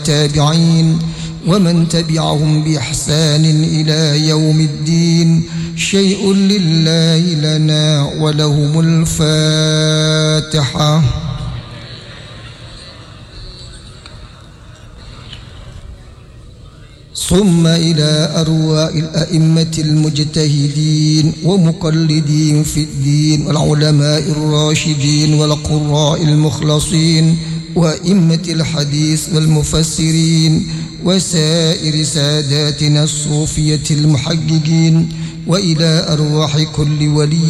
التابعين ومن تبعهم بإحسان إلى يوم الدين. شيء لله لنا ولهم الفاتحة. ثم إلى أرواح الأئمة المجتهدين ومقلدين في الدين والعلماء الراشدين والقراء المخلصين وأئمة الحديث والمفسرين وسائر ساداتنا الصوفية المحققين، وإلى أرواح كل ولي